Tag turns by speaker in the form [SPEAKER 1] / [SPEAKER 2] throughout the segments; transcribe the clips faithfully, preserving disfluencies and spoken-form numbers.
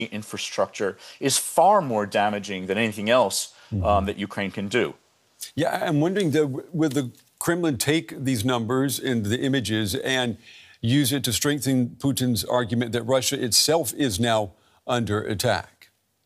[SPEAKER 1] infrastructure is far more damaging than anything else
[SPEAKER 2] mm-hmm.
[SPEAKER 1] um, that Ukraine can do.
[SPEAKER 2] Yeah, I'm wondering, though, will the Kremlin take these numbers and the images and use it to strengthen Putin's argument that Russia itself is now under attack?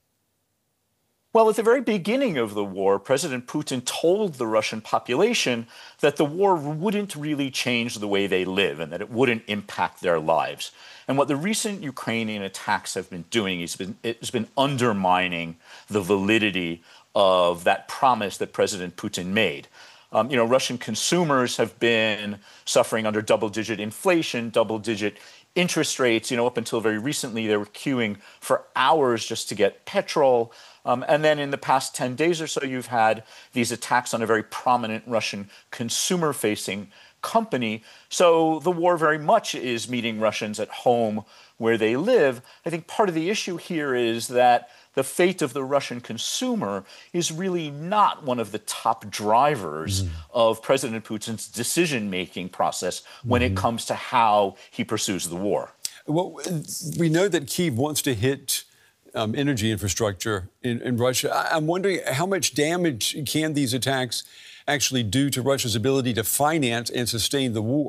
[SPEAKER 1] Well, at the very beginning of the war, President Putin told the Russian population that the war wouldn't really change the way they live and that it wouldn't impact their lives. And what the recent Ukrainian attacks have been doing is been, it's been undermining the validity of that promise that President Putin made. Um, you know, Russian consumers have been suffering under double-digit inflation, double-digit interest rates. You know, up until very recently, they were queuing for hours just to get petrol. Um, and then in the past ten days or so, you've had these attacks on a very prominent Russian consumer-facing company. So the war very much is meeting Russians at home where they live. I think part of the issue here is that the fate of the Russian consumer is really not one of the top drivers mm. of President Putin's decision-making process when mm. it comes to how he pursues the war.
[SPEAKER 2] Well, we know that Kyiv wants to hit Um, energy infrastructure in, in Russia. I'm wondering how much damage can these attacks actually do to Russia's ability to finance and sustain the war?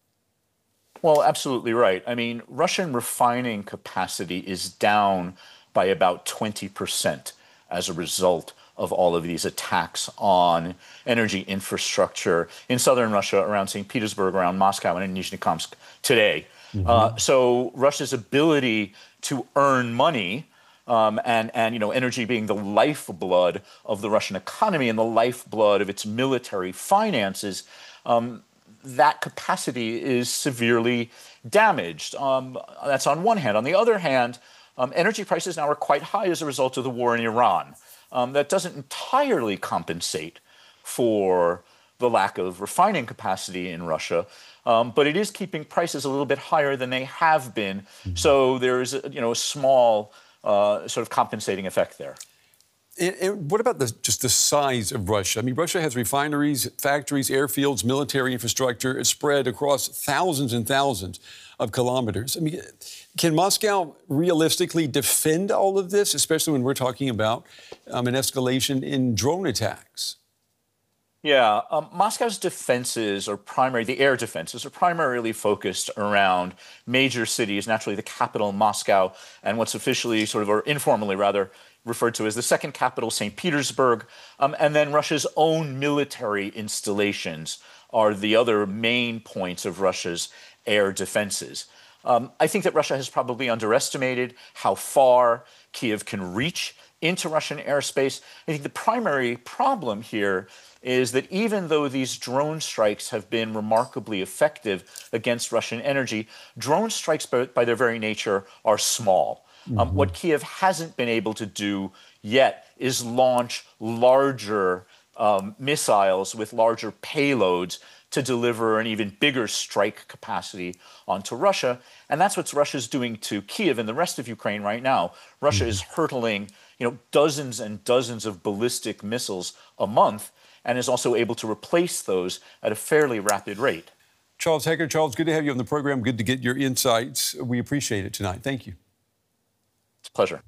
[SPEAKER 1] Well, absolutely right. I mean, Russian refining capacity is down by about twenty percent as a result of all of these attacks on energy infrastructure in southern Russia, around Saint Petersburg, around Moscow, and in Nizhnekamsk today. Mm-hmm. uh, so Russia's ability to earn money Um, and, and, you know, energy being the lifeblood of the Russian economy and the lifeblood of its military finances, um, that capacity is severely damaged. Um, that's on one hand. On the other hand, um, energy prices now are quite high as a result of the war in Iran. Um, that doesn't entirely compensate for the lack of refining capacity in Russia. Um, but it is keeping prices a little bit higher than they have been. Mm-hmm. So there is, a, you know, a small Uh, sort of compensating effect there.
[SPEAKER 2] And, and what about the, just the size of Russia? I mean, Russia has refineries, factories, airfields, military infrastructure spread across thousands and thousands of kilometers. I mean, can Moscow realistically defend all of this, especially when we're talking about um, an escalation in drone attacks?
[SPEAKER 1] Yeah, um, Moscow's defenses are primary, the air defenses are primarily focused around major cities, naturally the capital, Moscow, and what's officially sort of, or informally rather, referred to as the second capital, Saint Petersburg. Um, and then Russia's own military installations are the other main points of Russia's air defenses. Um, I think that Russia has probably underestimated how far Kyiv can reach into Russian airspace. I think the primary problem here is that even though these drone strikes have been remarkably effective against Russian energy, drone strikes by, by their very nature are small. Mm-hmm. Um, what Kyiv hasn't been able to do yet is launch larger um, missiles with larger payloads to deliver an even bigger strike capacity onto Russia. And that's what Russia's doing to Kyiv and the rest of Ukraine right now. Russia mm-hmm. is hurtling, you know, dozens and dozens of ballistic missiles a month, and is also able to replace those at a fairly rapid rate.
[SPEAKER 2] Charles Hecker. Charles, good to have you on the program. Good to get your insights. We appreciate it tonight. Thank you.
[SPEAKER 1] It's a pleasure.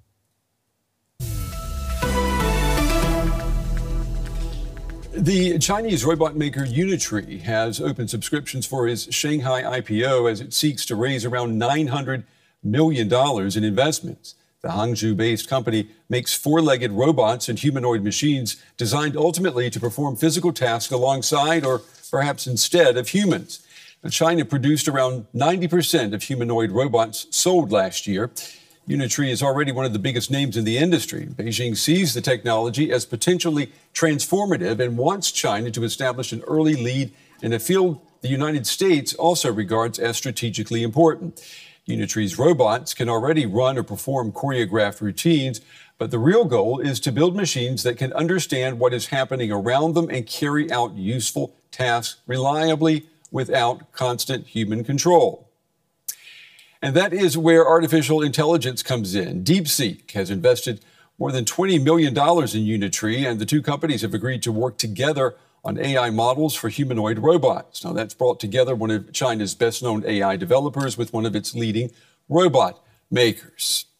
[SPEAKER 2] The Chinese robot maker Unitree has opened subscriptions for his Shanghai I P O as it seeks to raise around nine hundred million dollars in investments. The Hangzhou-based company makes four-legged robots and humanoid machines designed ultimately to perform physical tasks alongside or perhaps instead of humans. Now, China produced around ninety percent of humanoid robots sold last year. Unitree is already one of the biggest names in the industry. Beijing sees the technology as potentially transformative and wants China to establish an early lead in a field the United States also regards as strategically important. Unitree's robots can already run or perform choreographed routines, but the real goal is to build machines that can understand what is happening around them and carry out useful tasks reliably without constant human control. And that is where artificial intelligence comes in. DeepSeek has invested more than twenty million dollars in Unitree, and the two companies have agreed to work together on A I models for humanoid robots. Now, that's brought together one of China's best-known A I developers with one of its leading robot makers.